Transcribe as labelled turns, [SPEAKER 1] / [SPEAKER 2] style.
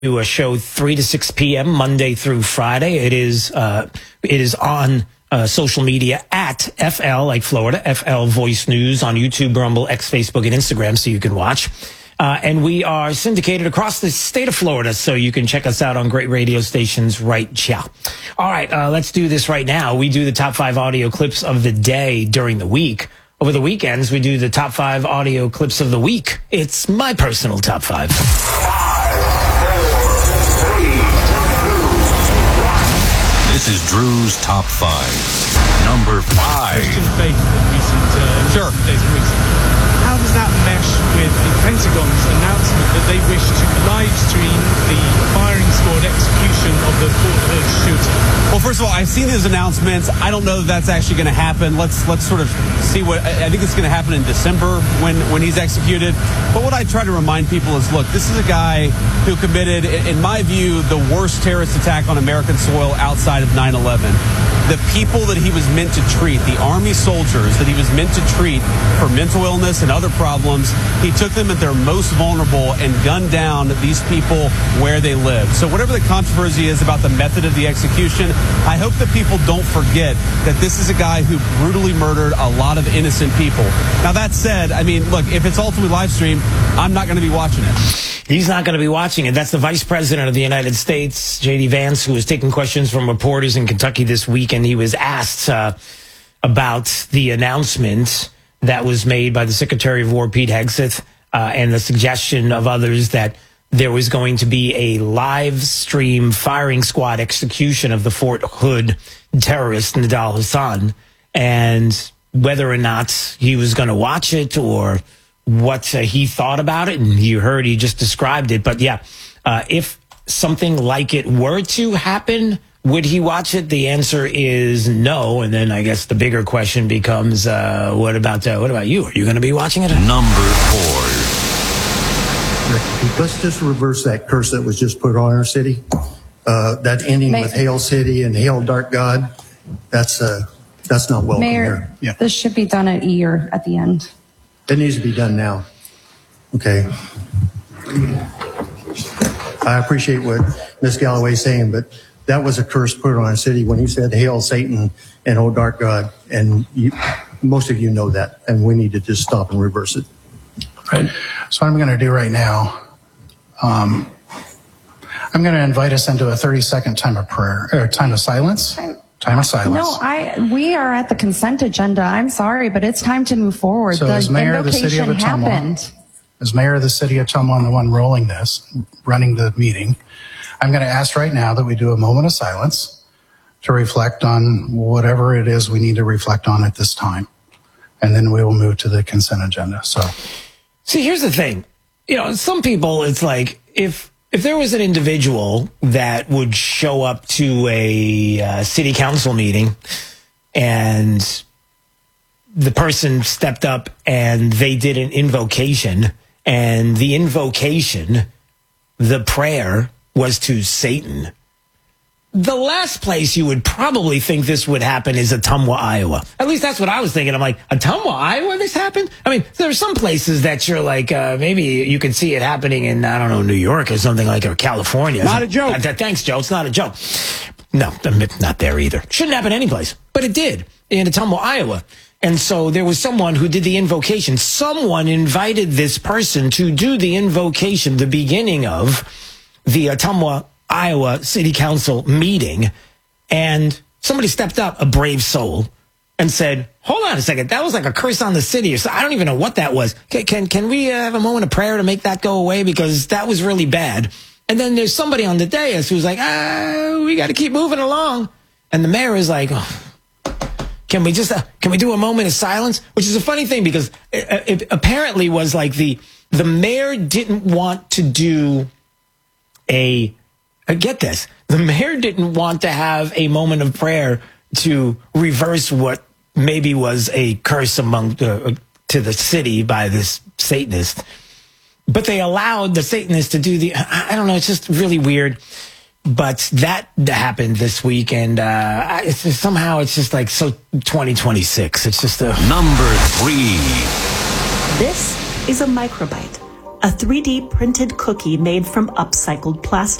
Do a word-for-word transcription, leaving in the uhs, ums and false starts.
[SPEAKER 1] do a show three to six p.m. Monday through Friday. It is uh, it is on uh, social media at F L, like Florida, F L Voice News on YouTube, Rumble, X, Facebook, and Instagram, so you can watch. Uh, and we are syndicated across the state of Florida, so you can check us out on great radio stations right now. All right, uh, let's do this right now. We do the top five audio clips of the day during the week. Over the weekends, we do the top five audio clips of the week. It's my personal top five.
[SPEAKER 2] This is Drew's top five. Number five.
[SPEAKER 3] Christian Faith in recent, uh,
[SPEAKER 2] sure.
[SPEAKER 3] days and weeks. How does that mesh with the Pentagon's announcement that they wish to live stream the firing squad execution of the Fort Hood shooter?
[SPEAKER 4] Well, first of all, I've seen these announcements. I don't know that that's actually going to happen. Let's let's sort of see what I think it's going to happen in December when when he's executed. But what I try to remind people is, look, this is a guy who committed, in my view, the worst terrorist attack on American soil outside of nine eleven. The people that he was meant to treat, the Army soldiers that he was meant to treat for mental illness and other problems, he took them at their most vulnerable and gunned down these people where they live. So whatever the controversy is about the method of the execution, I hope that people don't forget that this is a guy who brutally murdered a lot of innocent people. Now, that said, I mean, look, if it's ultimately live streamed, I'm not going to be watching it.
[SPEAKER 1] He's not going to be watching it. That's the Vice President of the United States, J D Vance, who was taking questions from reporters in Kentucky this week, and he was asked uh, about the announcement that was made by the Secretary of War, Pete Hegseth, uh, and the suggestion of others that there was going to be a live stream firing squad execution of the Fort Hood terrorist, Nidal Hasan, and whether or not he was going to watch it or what uh, he thought about it. And you heard he just described it. But yeah, uh, if something like it were to happen, would he watch it? The answer is no. And then I guess the bigger question becomes, uh, what about uh, what about you? Are you going to be watching it?
[SPEAKER 2] Number four.
[SPEAKER 5] Let's just reverse that curse that was just put on our city. Uh, that ending
[SPEAKER 6] May-
[SPEAKER 5] with Hail City and Hail Dark God. That's uh, that's not welcome
[SPEAKER 6] Mayor,
[SPEAKER 5] here. Yeah.
[SPEAKER 6] this should be done at E or at the end.
[SPEAKER 5] It needs to be done now. Okay. I appreciate what Miz Galloway's saying, but that was a curse put on our city when he said, "Hail Satan and oh dark God." And you, most of you know that, and we need to just stop and reverse it.
[SPEAKER 7] Right. So what I'm going to do right now, um, I'm going to invite us into a thirty second time of prayer, or time of silence. Time of silence.
[SPEAKER 6] No, I. We are at the consent agenda. I'm sorry, but it's time to move forward.
[SPEAKER 7] So
[SPEAKER 6] the
[SPEAKER 7] as mayor of the city of
[SPEAKER 6] invocation
[SPEAKER 7] Ottumwa,
[SPEAKER 6] happened.
[SPEAKER 7] as mayor of the city of Ottumwa, I'm the one rolling this, running the meeting, I'm going to ask right now that we do a moment of silence to reflect on whatever it is we need to reflect on at this time. And then we will move to the consent agenda. So,
[SPEAKER 1] see, here's the thing. You know, some people, it's like, if if there was an individual that would show up to a uh, city council meeting and the person stepped up and they did an invocation, and the invocation, the prayer, was to Satan, the last place you would probably think this would happen is Ottumwa, Iowa. At least that's what I was thinking. I'm like, Ottumwa, Iowa, this happened? I mean, there are some places that you're like, uh, maybe you could see it happening in, I don't know, New York or something like, or California.
[SPEAKER 4] Not a joke.
[SPEAKER 1] Uh, thanks, Joe. It's not a joke. No, not there either. Shouldn't happen anyplace. But it did in Ottumwa, Iowa. And so there was someone who did the invocation. Someone invited this person to do the invocation, the beginning of the Ottumwa, Iowa City Council meeting, and somebody stepped up, a brave soul, and said, hold on a second, that was like a curse on the city, or so, I don't even know what that was. Can can, can we uh, have a moment of prayer to make that go away, because that was really bad. And then there's somebody on the dais who's like, ah, we got to keep moving along. And the mayor is like, oh, can we just, uh, can we do a moment of silence? Which is a funny thing, because it, it apparently was like the, the mayor didn't want to do a, uh, get this, the mayor didn't want to have a moment of prayer to reverse what maybe was a curse among, uh, to the city by this Satanist. But they allowed the Satanist to do the, I don't know, it's just really weird. But that happened this week, and uh, it's just, somehow it's just like so twenty twenty-six. It's just a...
[SPEAKER 2] Number three.
[SPEAKER 8] This is a microbite, a three D printed cookie made from upcycled plastic.